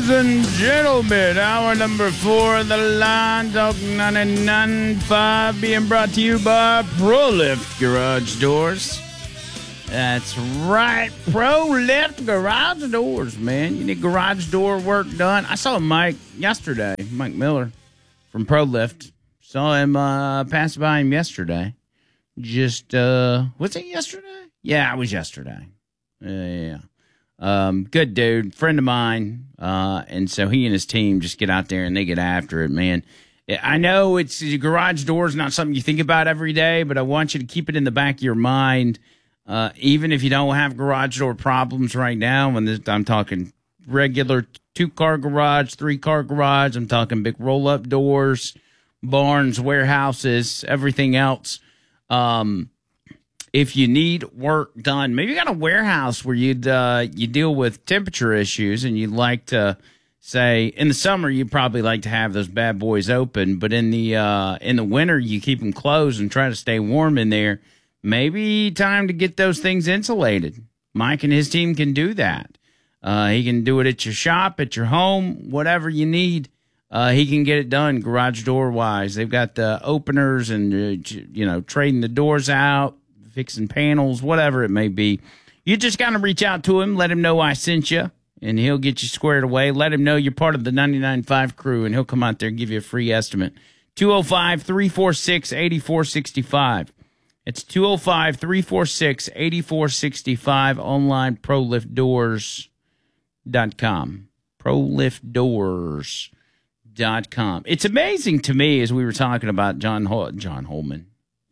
and gentlemen, hour number 4 of the Line Talk 99.5 being brought to you by ProLift Garage Doors. That's right, ProLift Garage Doors, man. You need garage door work done. I saw Mike yesterday, Mike Miller from ProLift. Saw him pass by him yesterday. Was it yesterday? Yeah, it was yesterday. Yeah. Good dude, friend of mine. And so he and his team just get out there and they get after it, man. I know it's garage doors, not something you think about every day, but I want you to keep it in the back of your mind. Even if you don't have garage door problems right now, I'm talking regular 2-car garage, 3-car garage, I'm talking big roll-up doors, barns, warehouses, everything else. If you need work done, maybe you got a warehouse where you deal with temperature issues and you'd like to, say, in the summer, you'd probably like to have those bad boys open, but in the winter, you keep them closed and try to stay warm in there. Maybe time to get those things insulated. Mike and his team can do that. He can do it at your shop, at your home, whatever you need. He can get it done garage door wise. They've got the openers and, trading the doors out, fixing panels, whatever it may be. You just got to reach out to him, let him know I sent you, and he'll get you squared away. Let him know you're part of the 99.5 crew, and he'll come out there and give you a free estimate. 205-346-8465. It's 205-346-8465. Online, ProLiftDoors.com. ProLiftDoors.com. It's amazing to me, as we were talking about Tom Holman.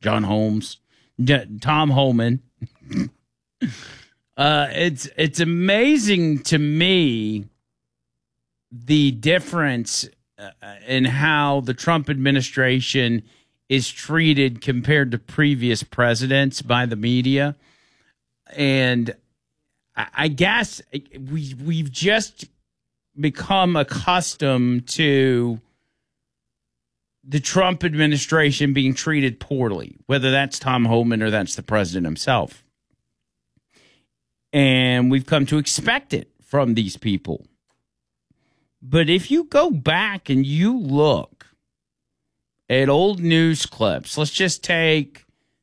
It's amazing to me the difference in how the Trump administration is treated compared to previous presidents by the media. And I guess we've just become accustomed to the Trump administration being treated poorly, whether that's Tom Homan or that's the president himself. And we've come to expect it from these people. But if you go back and you look at old news clips, let's just take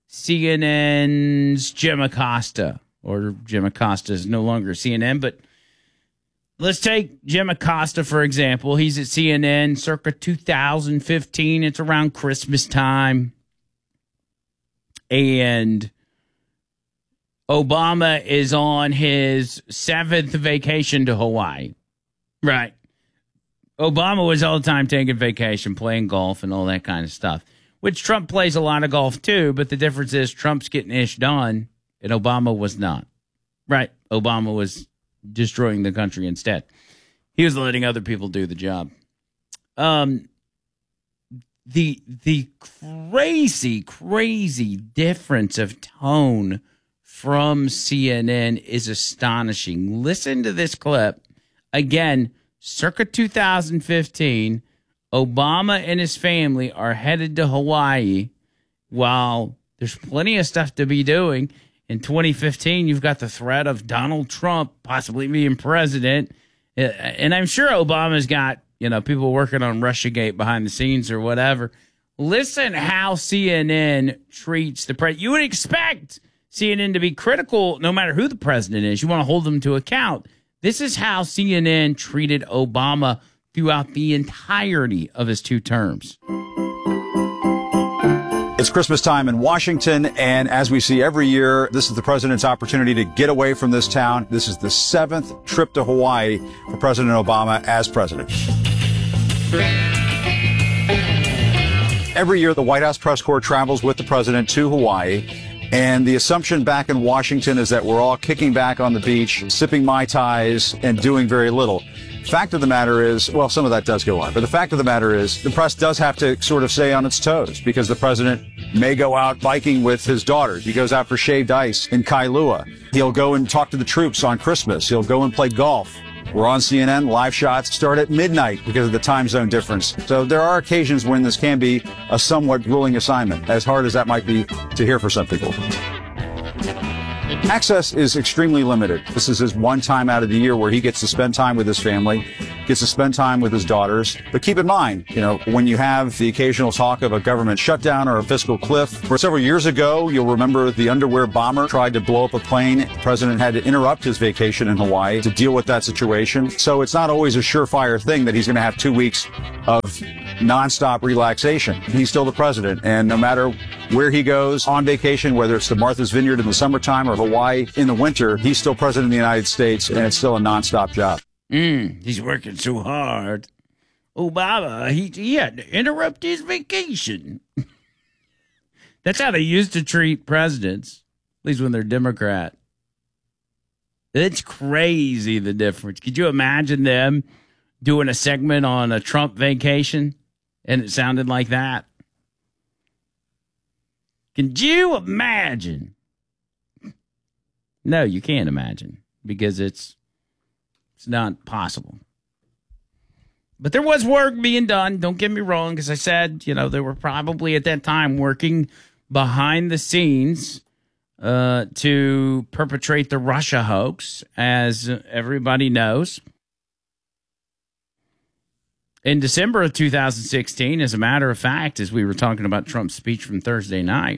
CNN's Jim Acosta, or Jim Acosta is no longer CNN, but let's take Jim Acosta, for example. He's at CNN circa 2015. It's around Christmas time. And Obama is on his 7th vacation to Hawaii. Right. Obama was all the time taking vacation, playing golf and all that kind of stuff, which Trump plays a lot of golf too, but the difference is Trump's getting ish done and Obama was not. Right. Obama was destroying the country instead. He was letting other people do the job. The crazy difference of tone from CNN is astonishing. Listen to this clip. Again, circa 2015, Obama and his family are headed to Hawaii while there's plenty of stuff to be doing. In 2015, you've got the threat of Donald Trump possibly being president. And I'm sure Obama's got, people working on Russiagate behind the scenes or whatever. Listen how CNN treats the president. You would expect CNN to be critical no matter who the president is. You want to hold them to account. This is how CNN treated Obama throughout the entirety of his 2 terms. It's Christmas time in Washington, and as we see every year, this is the president's opportunity to get away from this town. This is the 7th trip to Hawaii for President Obama as president. Every year, the White House press corps travels with the president to Hawaii, and the assumption back in Washington is that we're all kicking back on the beach, sipping Mai Tais, and doing very little. Fact of the matter is, well, some of that does go on, but the fact of the matter is the press does have to sort of stay on its toes because the president may go out biking with his daughters. He goes out for shaved ice in Kailua. He'll go and talk to the troops on Christmas. He'll go and play golf. We're on CNN. Live shots start at midnight because of the time zone difference. So there are occasions when this can be a somewhat grueling assignment, as hard as that might be to hear for some people. Access is extremely limited. This is his one time out of the year where he gets to spend time with his family. gets to spend time with his daughters. But keep in mind, when you have the occasional talk of a government shutdown or a fiscal cliff, for several years ago, you'll remember the underwear bomber tried to blow up a plane. The president had to interrupt his vacation in Hawaii to deal with that situation. So it's not always a surefire thing that he's going to have 2 weeks of nonstop relaxation. He's still the president, and no matter where he goes on vacation, whether it's to Martha's Vineyard in the summertime or Hawaii in the winter, he's still president of the United States, and it's still a nonstop job. He's working so hard. Obama, he had to interrupt his vacation. That's how they used to treat presidents, at least when they're Democrat. It's crazy, the difference. Could you imagine them doing a segment on a Trump vacation, and it sounded like that? Can you imagine? No, you can't imagine, because it's not possible. But there was work being done. Don't get me wrong, because I said, they were probably at that time working behind the scenes to perpetrate the Russia hoax, as everybody knows. In December of 2016, as a matter of fact, as we were talking about Trump's speech from Thursday night,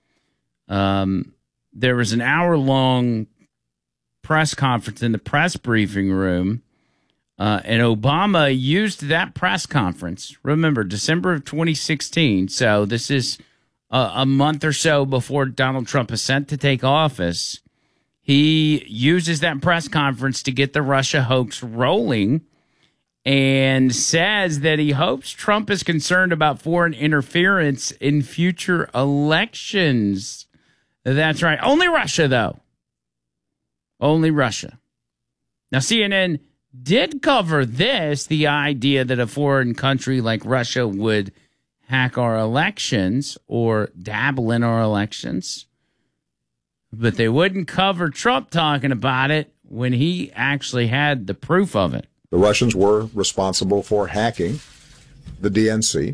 there was an hour-long press conference in the press briefing room, and Obama used that press conference. Remember, December of 2016, so this is a month or so before Donald Trump is set to take office. He uses that press conference to get the Russia hoax rolling, and says that he hopes Trump is concerned about foreign interference in future elections. That's right. Only Russia, though. Only Russia. Now, CNN did cover this, the idea that a foreign country like Russia would hack our elections or dabble in our elections. But they wouldn't cover Trump talking about it when he actually had the proof of it. The Russians were responsible for hacking the DNC,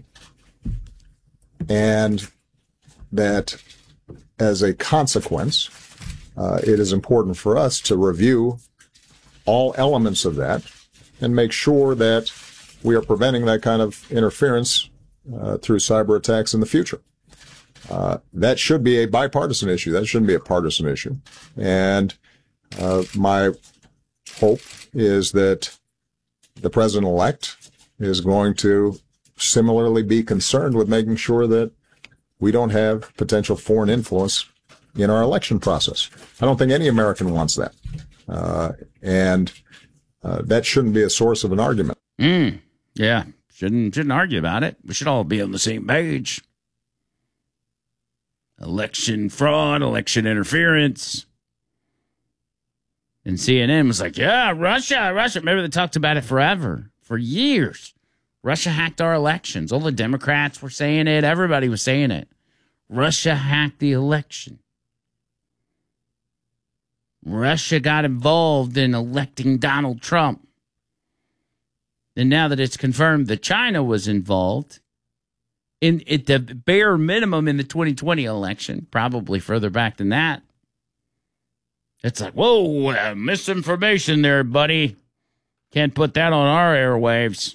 and that as a consequence, it is important for us to review all elements of that and make sure that we are preventing that kind of interference through cyber attacks in the future. That should be a bipartisan issue. That shouldn't be a partisan issue. And my hope is that the president-elect is going to similarly be concerned with making sure that we don't have potential foreign influence in our election process. I don't think any American wants that. And that shouldn't be a source of an argument. Yeah, shouldn't argue about it. We should all be on the same page. Election fraud, election interference. And CNN was like, yeah, Russia. Remember, they talked about it forever, for years. Russia hacked our elections. All the Democrats were saying it. Everybody was saying it. Russia hacked the election. Russia got involved in electing Donald Trump. And now that it's confirmed that China was involved, at the bare minimum in the 2020 election, probably further back than that, it's like, whoa, misinformation there, buddy. Can't put that on our airwaves.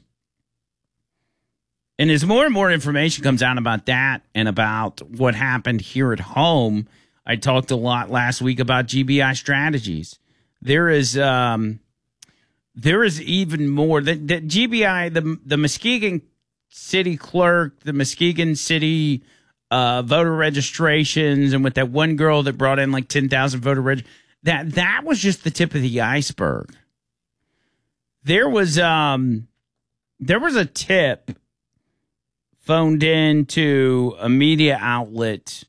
And as more and more information comes out about that and about what happened here at home, I talked a lot last week about GBI strategies. There is even more. The GBI, the Muskegon city clerk, the Muskegon city voter registrations, and with that one girl that brought in like 10,000 voter registrations, that was just the tip of the iceberg. There was a tip phoned in to a media outlet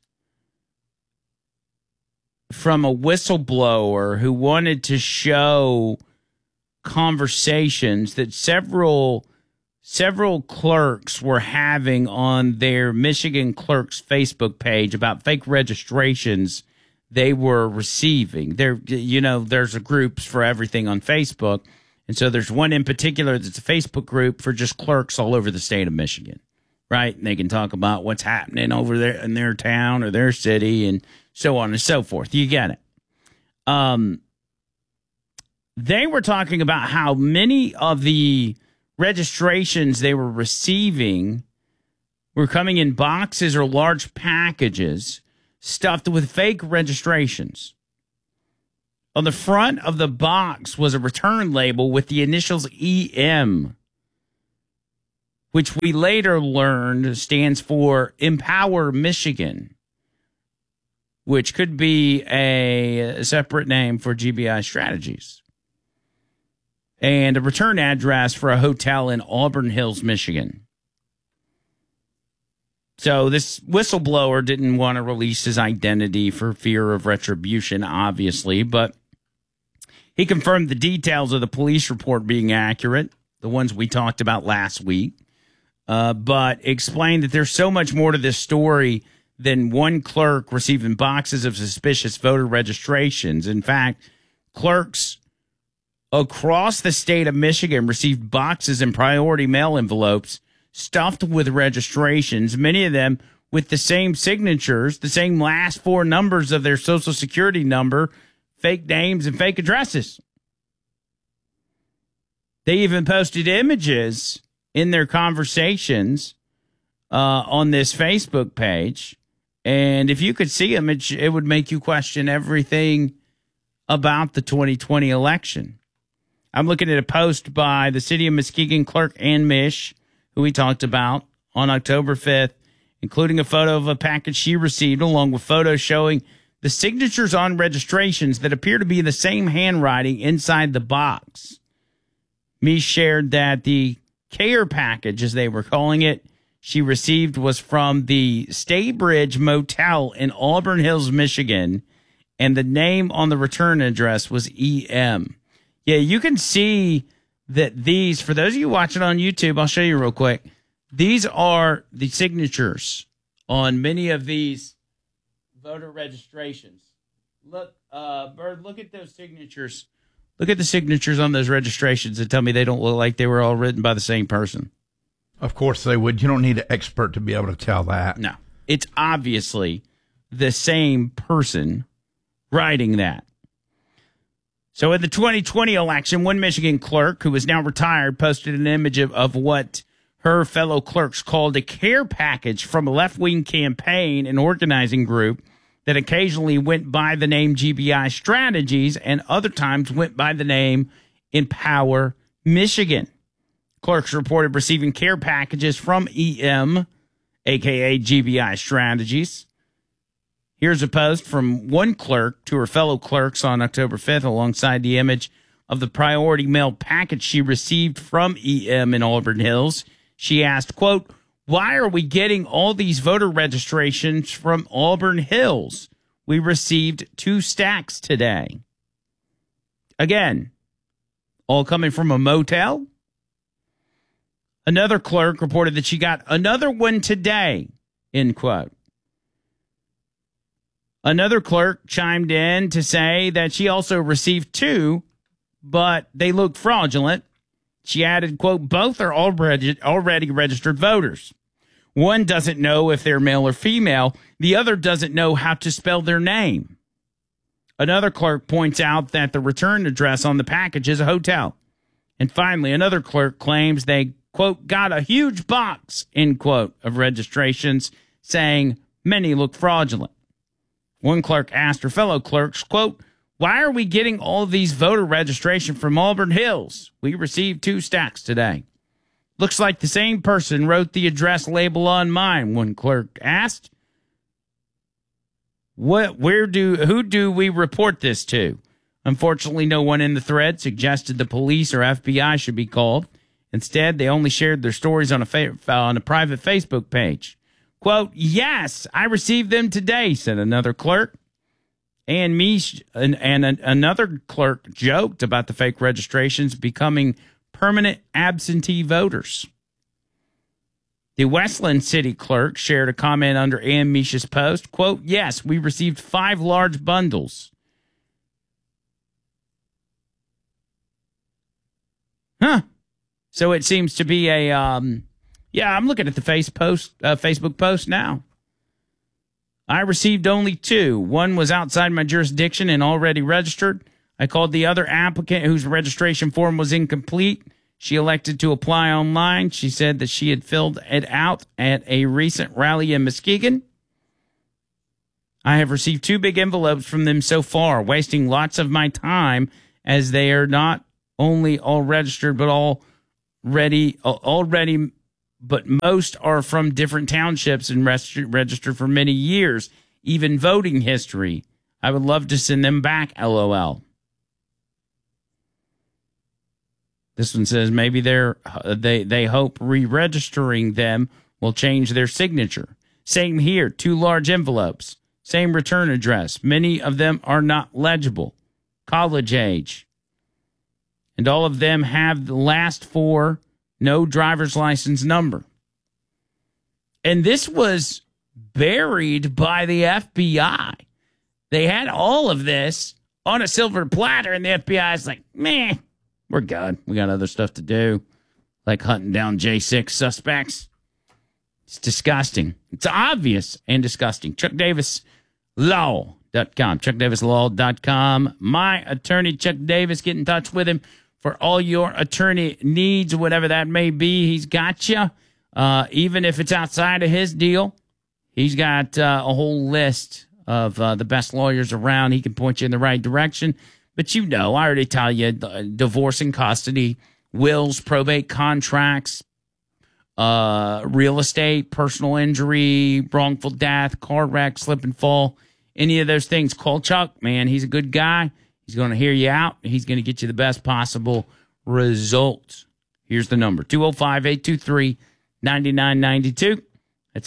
from a whistleblower who wanted to show conversations that several clerks were having on their Michigan Clerks Facebook page about fake registrations they were receiving. There's groups for everything on Facebook. And so there's one in particular that's a Facebook group for just clerks all over the state of Michigan, right? And they can talk about what's happening over there in their town or their city and so on and so forth. You get it. they were talking about how many of the registrations they were receiving were coming in boxes or large packages stuffed with fake registrations. On the front of the box was a return label with the initials EM, which we later learned stands for Empower Michigan, which could be a separate name for GBI Strategies, and a return address for a hotel in Auburn Hills, Michigan. So this whistleblower didn't want to release his identity for fear of retribution, obviously, but he confirmed the details of the police report being accurate, the ones we talked about last week, but explained that there's so much more to this story than one clerk receiving boxes of suspicious voter registrations. In fact, clerks across the state of Michigan received boxes and priority mail envelopes stuffed with registrations, many of them with the same signatures, the same last four numbers of their Social Security number, fake names, and fake addresses. They even posted images in their conversations on this Facebook page. And if you could see them, it would make you question everything about the 2020 election. I'm looking at a post by the City of Muskegon clerk Ann Mish, who we talked about on October 5th, including a photo of a package she received, along with photos showing the signatures on registrations that appear to be the same handwriting inside the box. Mish shared that the care package, as they were calling it, she received was from the Staybridge Motel in Auburn Hills, Michigan, and the name on the return address was EM. Yeah, you can see that these, for those of you watching on YouTube, I'll show you real quick. These are the signatures on many of these voter registrations. Look, Bird, look at those signatures. Look at the signatures on those registrations and tell me they don't look like they were all written by the same person. Of course they would. You don't need an expert to be able to tell that. No, it's obviously the same person writing that. So in the 2020 election, one Michigan clerk who is now retired posted an image of what her fellow clerks called a care package from a left-wing campaign and organizing group that occasionally went by the name GBI Strategies and other times went by the name Empower Michigan. Clerks reported receiving care packages from EM, a.k.a. GBI Strategies. Here's a post from one clerk to her fellow clerks on October 5th alongside the image of the priority mail package she received from EM in Auburn Hills. She asked, quote, "Why are we getting all these voter registrations from Auburn Hills? We received 2 stacks today." Again, all coming from a motel. Another clerk reported that she got another one today, end quote. Another clerk chimed in to say that she also received 2, but they look fraudulent. She added, quote, "Both are already registered voters. One doesn't know if they're male or female. The other doesn't know how to spell their name." Another clerk points out that the return address on the package is a hotel. And finally, another clerk claims they, quote, "got a huge box," end quote, of registrations, saying many look fraudulent. One clerk asked her fellow clerks, quote, "Why are we getting all these voter registration from Auburn Hills? We received 2 stacks today. Looks like the same person wrote the address label on mine," one clerk asked. Who do we report this to? Unfortunately, no one in the thread suggested the police or FBI should be called. Instead, they only shared their stories on a private Facebook page. Quote, "Yes, I received them today," said another clerk. And another clerk joked about the fake registrations becoming permanent absentee voters. The Westland City clerk shared a comment under Ann Mish's post. Quote, "Yes, we received 5 large bundles." Huh. So it seems to be a, yeah, I'm looking at the Facebook post now. "I received only 2. One was outside my jurisdiction and already registered. I called the other applicant whose registration form was incomplete. She elected to apply online. She said that she had filled it out at a recent rally in Muskegon. I have received 2 big envelopes from them so far, wasting lots of my time as they are not only all registered, but already, but most are from different townships and registered for many years, even voting history. I would love to send them back, LOL. This one says maybe they hope re-registering them will change their signature. Same here, 2 large envelopes. Same return address. Many of them are not legible. College age. And all of them have the last 4 no driver's license number. And this was buried by the FBI. They had all of this on a silver platter, and the FBI is like, meh, we're good. We got other stuff to do, like hunting down J6 suspects. It's disgusting. It's obvious and disgusting. ChuckDavisLaw.com. ChuckDavisLaw.com. My attorney, Chuck Davis. Get in touch with him for all your attorney needs, whatever that may be. He's got you. Even if it's outside of his deal, he's got a whole list of the best lawyers around. He can point you in the right direction. But you know, I already tell you, divorce and custody, wills, probate contracts, real estate, personal injury, wrongful death, car wreck, slip and fall, any of those things. Call Chuck, man. He's a good guy. He's going to hear you out. He's going to get you the best possible results. Here's the number, 205-823-9992. That's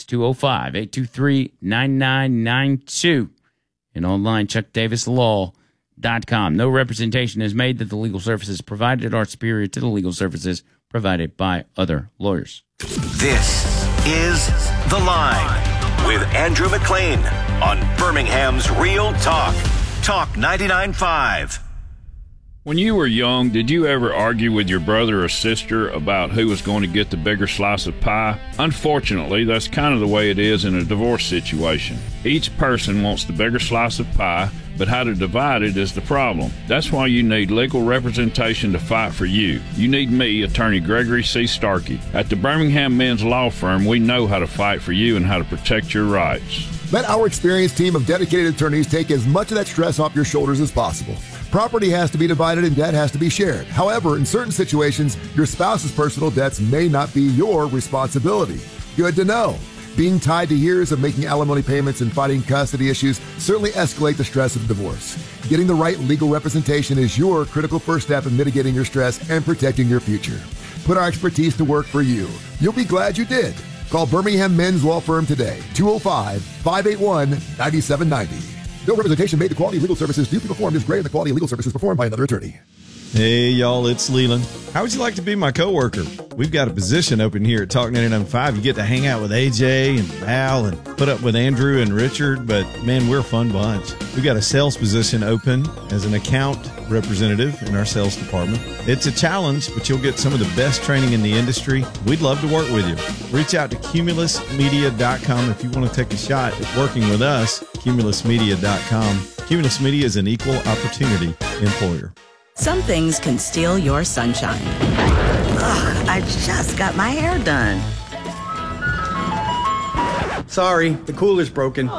205-823-9992. And online, ChuckDavisLaw.com. No representation is made that the legal services provided are superior to the legal services provided by other lawyers. This is The Line with Andrew McLean on Birmingham's Real Talk. Talk 99.5. When you were young, did you ever argue with your brother or sister about who was going to get the bigger slice of pie? Unfortunately, that's kind of the way it is in a divorce situation. Each person wants the bigger slice of pie, but how to divide it is the problem. That's why you need legal representation to fight for you. You need me, Attorney Gregory C. Starkey. At the Birmingham Men's Law Firm, we know how to fight for you and how to protect your rights. Let our experienced team of dedicated attorneys take as much of that stress off your shoulders as possible. Property has to be divided and debt has to be shared. However, in certain situations, your spouse's personal debts may not be your responsibility. Good to know. Being tied to years of making alimony payments and fighting custody issues certainly escalate the stress of divorce. Getting the right legal representation is your critical first step in mitigating your stress and protecting your future. Put our expertise to work for you. You'll be glad you did. Call Birmingham Men's Law Firm today, 205-581-9790. No representation made. The quality of legal services duly performed is greater than the quality of legal services performed by another attorney. Hey, y'all, it's Leland. How would you like to be my coworker? We've got a position open here at Talk 99.5. You get to hang out with AJ and Val and put up with Andrew and Richard, but, man, we're a fun bunch. We've got a sales position open as an account representative in our sales department. It's a challenge, but you'll get some of the best training in the industry. We'd love to work with you. Reach out to CumulusMedia.com if you want to take a shot at working with us, CumulusMedia.com. Cumulus Media is an equal opportunity employer. Some things can steal your sunshine. Ugh, I just got my hair done. Sorry, the cooler's broken.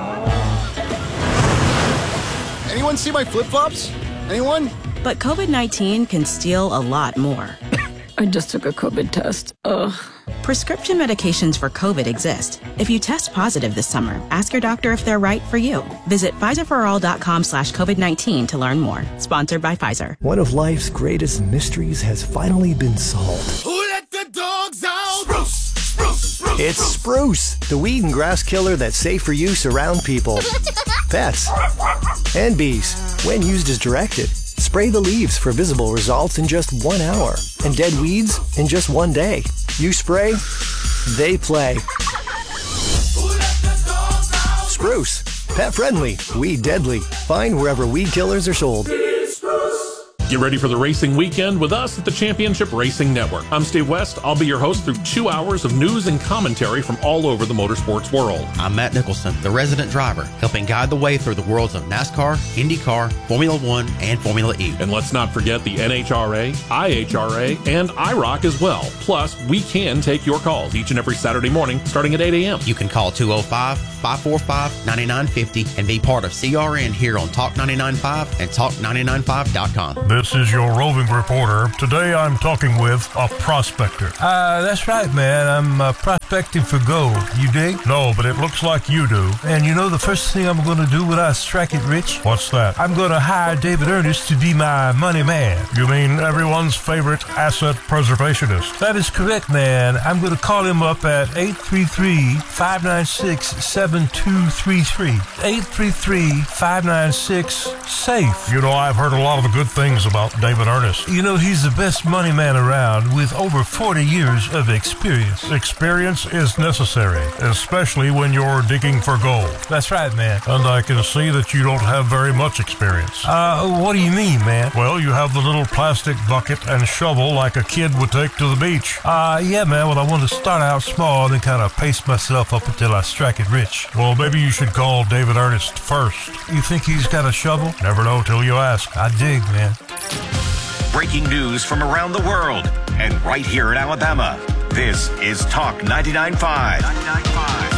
Anyone see my flip-flops? Anyone? But COVID-19 can steal a lot more. I just took a COVID test. Ugh. Prescription medications for COVID exist. If you test positive this summer, ask your doctor if they're right for you. Visit PfizerForAll.com/COVID-19 to learn more. Sponsored by Pfizer. One of life's greatest mysteries has finally been solved. Who let the dogs out? Spruce, spruce, spruce. It's Spruce, the weed and grass killer that's safe for use around people, pets, and bees. When used as directed. Spray the leaves for visible results in just 1 hour, and dead weeds in just 1 day. You spray, they play. Spruce, pet friendly, weed deadly. Find wherever weed killers are sold. Get ready for the racing weekend with us at the Championship Racing Network. I'm Steve West. I'll be your host through 2 hours of news and commentary from all over the motorsports world. I'm Matt Nicholson, the resident driver, helping guide the way through the worlds of NASCAR, IndyCar, Formula One, and Formula E. And let's not forget the NHRA, IHRA, and IROC as well. Plus, we can take your calls each and every Saturday morning starting at 8 a.m. You can call 205-545-9950 and be part of CRN here on Talk 99.5 and Talk995.com. This is your roving reporter. Today I'm talking with a prospector. That's right, man. I'm prospecting for gold. You dig? No, but it looks like you do. And you know the first thing I'm going to do when I strike it rich? What's that? I'm going to hire David Ernest to be my money man. You mean everyone's favorite asset preservationist? That is correct, man. I'm going to call him up at 833-596-7233. 833-596-SAFE. You know, I've heard a lot of the good things about David Ernest. You know, he's the best money man around with over 40 years of experience. Experience is necessary, especially when you're digging for gold. That's right, man. And I can see that you don't have very much experience. What do you mean, man? Well, you have the little plastic bucket and shovel like a kid would take to the beach. Yeah, man. Well, I want to start out small and then kind of pace myself up until I strike it rich. Well, maybe you should call David Ernest first. You think he's got a shovel? Never know till you ask. I dig, man. Breaking news from around the world and right here in Alabama. This is Talk 99.5.